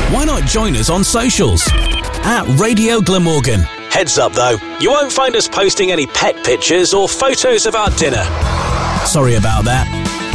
Why not join us on socials at Radio Glamorgan? Heads up though, you won't find us posting any pet pictures or photos of our dinner. Sorry about that.